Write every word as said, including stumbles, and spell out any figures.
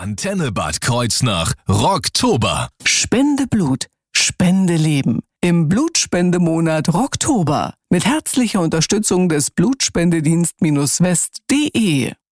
Antenne Bad Kreuznach Rocktober. Spende Blut, Spende Leben. Im Blutspendemonat Rocktober. Mit herzlicher Unterstützung des Blutspendedienst-West punkt de.